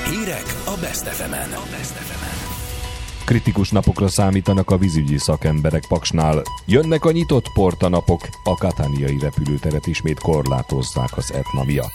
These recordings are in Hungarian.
Hírek a Best FM-en. Kritikus napokra számítanak a vízügyi szakemberek Paksnál. Jönnek a nyitott portanapok, a katániai repülőteret ismét korlátozzák az Etna miatt.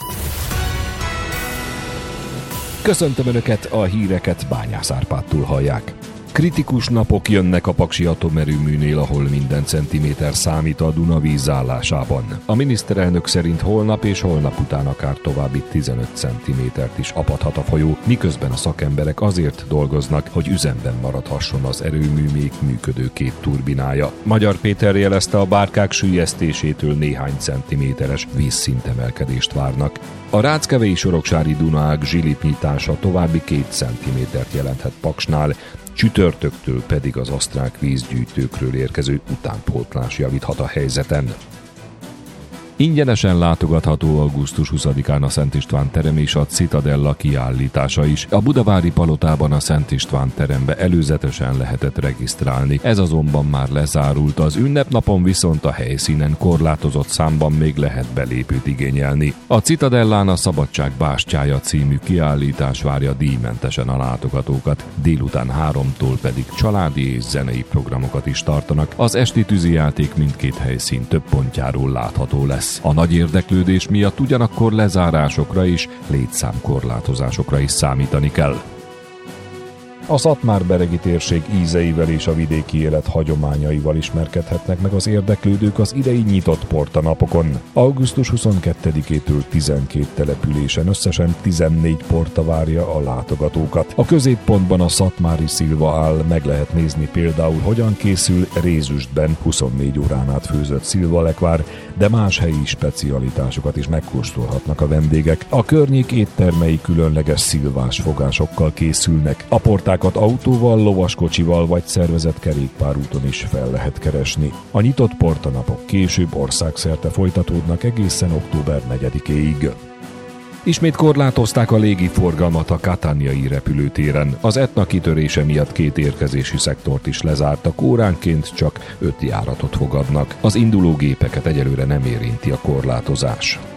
Köszöntöm Önöket, a híreket Bányász Árpádtól hallják. Kritikus napok jönnek a paksi atomerőműnél, ahol minden centiméter számít a Duna vízállásában. A miniszterelnök szerint holnap és holnap után akár további 15 centimétert is apadhat a folyó, miközben a szakemberek azért dolgoznak, hogy üzemben maradhasson az erőmű még működő két turbinája. Magyar Péter jelezte, a bárkák süllyesztésétől néhány centiméteres vízszintemelkedést várnak. A Ráckevei-Soroksári Dunaág zsilipnyitása további 2 centimétert jelenthet Paksnál, csütörtöktől pedig az osztrák vízgyűjtőkről érkező utánpótlás javíthat a helyzeten. Ingyenesen látogatható augusztus 20-án a Szent István terem és a Citadella kiállítása is. A budavári palotában a Szent István terembe előzetesen lehetett regisztrálni. Ez azonban már lezárult, az ünnepnapon viszont a helyszínen korlátozott számban még lehet belépőt igényelni. A Citadellán a Szabadság bástyája című kiállítás várja díjmentesen a látogatókat, délután 3-tól pedig családi és zenei programokat is tartanak. Az esti tűzijáték mindkét helyszín több pontjáról látható lesz. A nagy érdeklődés miatt ugyanakkor lezárásokra és létszámkorlátozásokra is számítani kell. A Szatmár-beregi térség ízeivel és a vidéki élet hagyományaival ismerkedhetnek meg az érdeklődők az idei nyitott portanapokon. Augusztus 22-től 12 településen összesen 14 porta várja a látogatókat. A középpontban a szatmári szilva áll, meg lehet nézni például, hogyan készül rézüstben 24 órán át főzött szilvalekvár, de más helyi specialitásokat is megkóstolhatnak a vendégek. A környék éttermei különleges szilvás fogásokkal készülnek. A portákat autóval, lovaskocsival vagy szervezett kerékpárúton is fel lehet keresni. A nyitott portanapok később országszerte folytatódnak egészen október 4-éig. Ismét korlátozták a légiforgalmat a katániai repülőtéren. Az Etna kitörése miatt 2 érkezési szektort is lezártak, óránként csak 5 járatot fogadnak. Az induló gépeket egyelőre nem érinti a korlátozás.